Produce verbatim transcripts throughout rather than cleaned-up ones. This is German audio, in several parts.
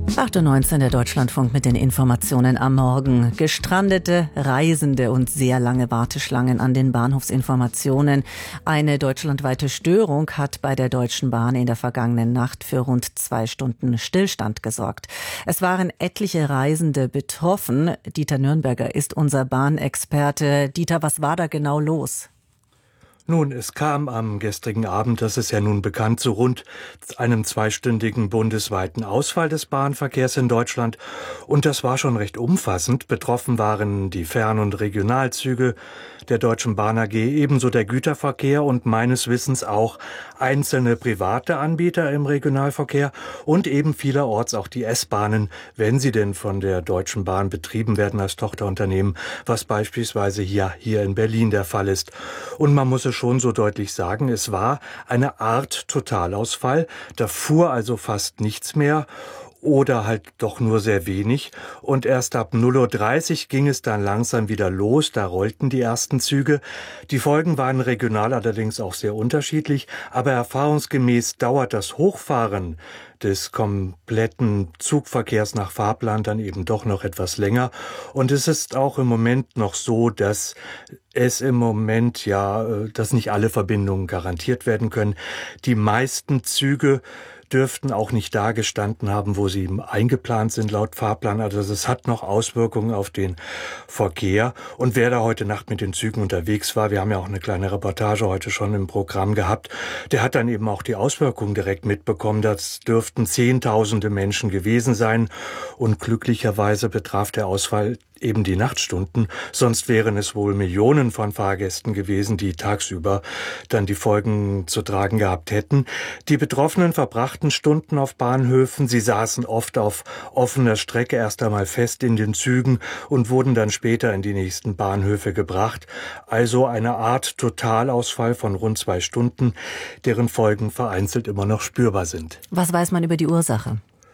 acht Uhr neunzehn, der Deutschlandfunk mit den Informationen am Morgen. Gestrandete, Reisende und sehr lange Warteschlangen an den Bahnhofsinformationen. Eine deutschlandweite Störung hat bei der Deutschen Bahn in der vergangenen Nacht für rund zwei Stunden Stillstand gesorgt. Es waren etliche Reisende betroffen. Dieter Nürnberger ist unser Bahnexperte. Dieter, was war da genau los? Nun, es kam am gestrigen Abend, das ist ja nun bekannt, zu rund einem zweistündigen bundesweiten Ausfall des Bahnverkehrs in Deutschland. Und das war schon recht umfassend. Betroffen waren die Fern- und Regionalzüge der Deutschen Bahn A G, ebenso der Güterverkehr und meines Wissens auch einzelne private Anbieter im Regionalverkehr und eben vielerorts auch die S-Bahnen, wenn sie denn von der Deutschen Bahn betrieben werden als Tochterunternehmen, was beispielsweise hier, hier in Berlin der Fall ist. Und man muss es schon so deutlich sagen, es war eine Art Totalausfall. Da fuhr also fast nichts mehr. Oder halt doch nur sehr wenig. Und erst ab null Uhr dreißig ging es dann langsam wieder los. Da rollten die ersten Züge. Die Folgen waren regional allerdings auch sehr unterschiedlich. Aber erfahrungsgemäß dauert das Hochfahren des kompletten Zugverkehrs nach Fahrplan dann eben doch noch etwas länger. Und es ist auch im Moment noch so, dass es im Moment ja, dass nicht alle Verbindungen garantiert werden können. Die meisten Züge dürften auch nicht da gestanden haben, wo sie eingeplant sind laut Fahrplan. Also es hat noch Auswirkungen auf den Verkehr. Und wer da heute Nacht mit den Zügen unterwegs war, wir haben ja auch eine kleine Reportage heute schon im Programm gehabt, der hat dann eben auch die Auswirkungen direkt mitbekommen. Das dürften Zehntausende Menschen gewesen sein. Und glücklicherweise betraf der Ausfall eben die Nachtstunden, sonst wären es wohl Millionen von Fahrgästen gewesen, die tagsüber dann die Folgen zu tragen gehabt hätten. Die Betroffenen verbrachten Stunden auf Bahnhöfen, sie saßen oft auf offener Strecke erst einmal fest in den Zügen und wurden dann später in die nächsten Bahnhöfe gebracht. Also eine Art Totalausfall von rund zwei Stunden, deren Folgen vereinzelt immer noch spürbar sind. Was weiß man über die Ursache?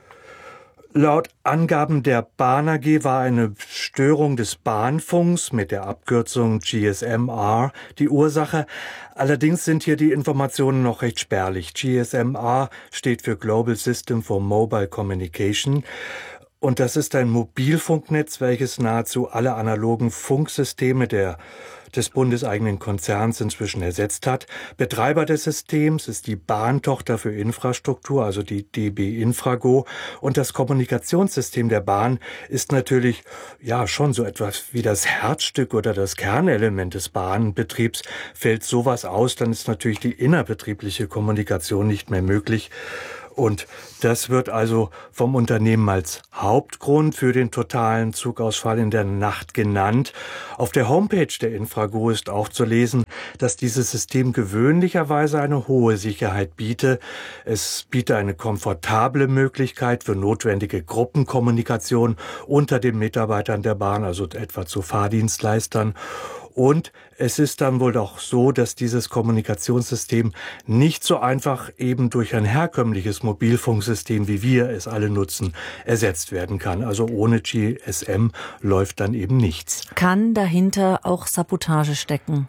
Laut Angaben der Bahn A G war eine Störung des Bahnfunks mit der Abkürzung G S M R die Ursache. Allerdings sind hier die Informationen noch recht spärlich. G S M R steht für Global System for Mobile Communication. Und das ist ein Mobilfunknetz, welches nahezu alle analogen Funksysteme der des bundeseigenen Konzerns inzwischen ersetzt hat. Betreiber des Systems ist die Bahntochter für Infrastruktur, also die D B Infrago. Und das Kommunikationssystem der Bahn ist natürlich ja schon so etwas wie das Herzstück oder das Kernelement des Bahnbetriebs. Fällt sowas aus, dann ist natürlich die innerbetriebliche Kommunikation nicht mehr möglich. Und das wird also vom Unternehmen als Hauptgrund für den totalen Zugausfall in der Nacht genannt. Auf der Homepage der Infrago ist auch zu lesen, dass dieses System gewöhnlicherweise eine hohe Sicherheit biete. Es biete eine komfortable Möglichkeit für notwendige Gruppenkommunikation unter den Mitarbeitern der Bahn, also etwa zu Fahrdienstleistern. Und es ist dann wohl auch so, dass dieses Kommunikationssystem nicht so einfach eben durch ein herkömmliches Mobilfunksystem, wie wir es alle nutzen, ersetzt werden kann. Also ohne G S M läuft dann eben nichts. Kann dahinter auch Sabotage stecken?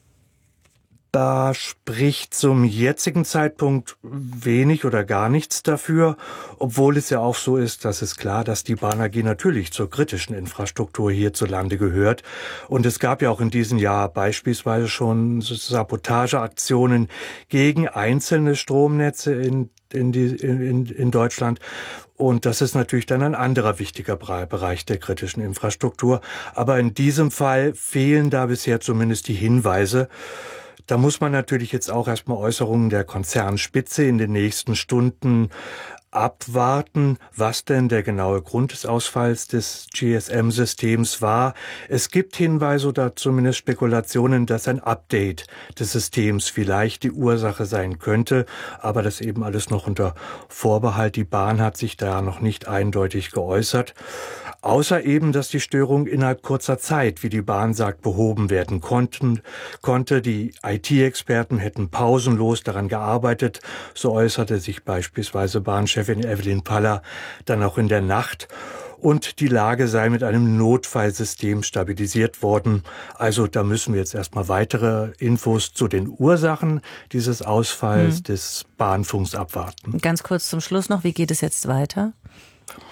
Da spricht zum jetzigen Zeitpunkt wenig oder gar nichts dafür, obwohl es ja auch so ist, dass es klar, dass die Bahn A G natürlich zur kritischen Infrastruktur hierzulande gehört. Und es gab ja auch in diesem Jahr beispielsweise schon Sabotageaktionen gegen einzelne Stromnetze in, in, die, in, in Deutschland. Und das ist natürlich dann ein anderer wichtiger Bereich der kritischen Infrastruktur. Aber in diesem Fall fehlen da bisher zumindest die Hinweise. Da muss man natürlich jetzt auch erstmal Äußerungen der Konzernspitze in den nächsten Stunden abwarten, was denn der genaue Grund des Ausfalls des G S M-Systems war. Es gibt Hinweise oder zumindest Spekulationen, dass ein Update des Systems vielleicht die Ursache sein könnte, aber das eben alles noch unter Vorbehalt. Die Bahn hat sich da noch nicht eindeutig geäußert. Außer eben, dass die Störung innerhalb kurzer Zeit, wie die Bahn sagt, behoben werden konnten, konnte. Die I T-Experten hätten pausenlos daran gearbeitet. So äußerte sich beispielsweise Bahnchefin Evelyn Paller dann auch in der Nacht. Und die Lage sei mit einem Notfallsystem stabilisiert worden. Also da müssen wir jetzt erstmal weitere Infos zu den Ursachen dieses Ausfalls hm. des Bahnfunks abwarten. Ganz kurz zum Schluss noch, wie geht es jetzt weiter?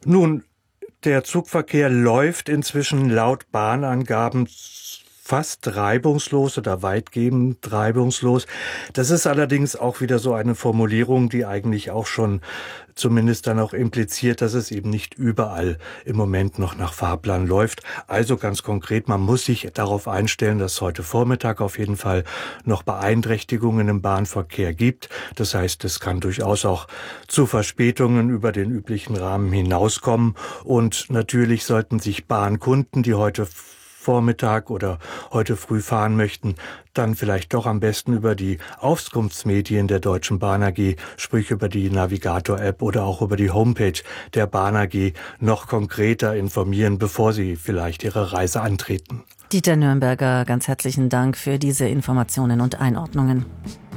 Nun, der Zugverkehr läuft inzwischen laut Bahnangaben fast reibungslos oder weitgehend reibungslos. Das ist allerdings auch wieder so eine Formulierung, die eigentlich auch schon zumindest dann auch impliziert, dass es eben nicht überall im Moment noch nach Fahrplan läuft. Also ganz konkret, man muss sich darauf einstellen, dass es heute Vormittag auf jeden Fall noch Beeinträchtigungen im Bahnverkehr gibt. Das heißt, es kann durchaus auch zu Verspätungen über den üblichen Rahmen hinauskommen. Und natürlich sollten sich Bahnkunden, die heute Vormittag oder heute früh fahren möchten, dann vielleicht doch am besten über die Auskunftsmedien der Deutschen Bahn A G, sprich über die Navigator-App oder auch über die Homepage der Bahn A G noch konkreter informieren, bevor sie vielleicht ihre Reise antreten. Dieter Nürnberger, ganz herzlichen Dank für diese Informationen und Einordnungen.